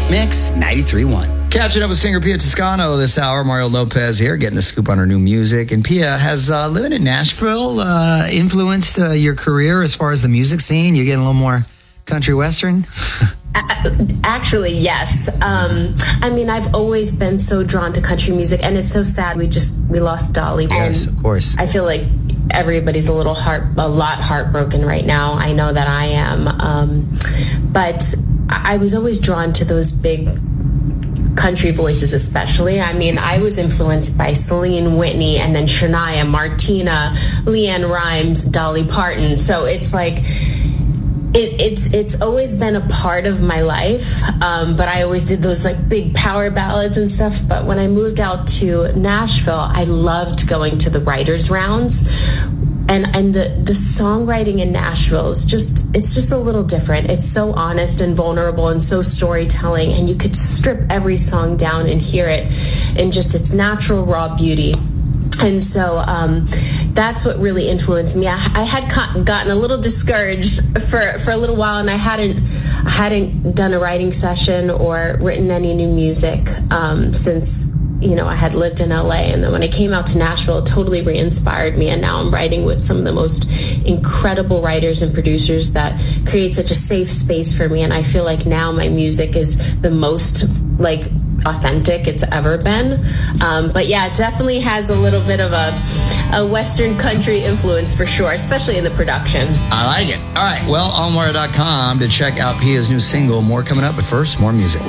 Mix 93.1. Catching up with singer Pia Toscano this hour. Mario Lopez here, getting the scoop on her new music. And Pia, has living in Nashville influenced your career as far as the music scene? You're getting a little more country western? Actually, yes. I mean, I've always been so drawn to country music, and it's so sad we lost Dolly. Yes, of course. I feel like everybody's a lot heartbroken right now. I know that I am. But I was always drawn to those big country voices, especially. I mean, I was influenced by Celine, Whitney, and then Shania, Martina, LeAnn Rimes, Dolly Parton. So it's like it's always been a part of my life, but I always did those like big power ballads and stuff. But when I moved out to Nashville, I loved going to the writers' rounds. And the songwriting in Nashville is it's just a little different. It's so honest and vulnerable and so storytelling, and you could strip every song down and hear it in just its natural raw beauty. And so that's what really influenced me. I had gotten a little discouraged for a little while, and I hadn't done a writing session or written any new music since I had lived in LA. And then when I came out to Nashville, it totally re-inspired me. And now I'm writing with some of the most incredible writers and producers that create such a safe space for me. And I feel like now my music is the most authentic it's ever been. But yeah, it definitely has a little bit of a Western country influence for sure, especially in the production. I like it. All right. Well, onwire.com to check out Pia's new single. More coming up, but first, more music.